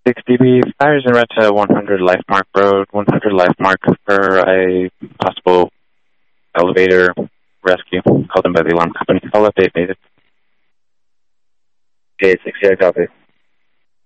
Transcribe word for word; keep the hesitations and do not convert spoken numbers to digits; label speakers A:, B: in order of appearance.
A: six D B, fires en route to one hundred Lifemark Road, one hundred Lifemark for a possible elevator rescue called in by the alarm company. I'll update Native.
B: Okay, six, yeah, copy.